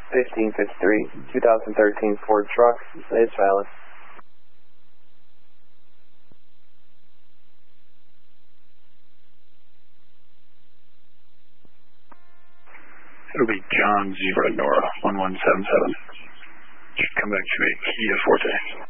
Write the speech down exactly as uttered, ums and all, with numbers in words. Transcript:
fifteen fifty-three, two thousand thirteen Ford truck. It's valid. It'll be John Zebra Nora one one seven seven. Should come back to a Kia Forte.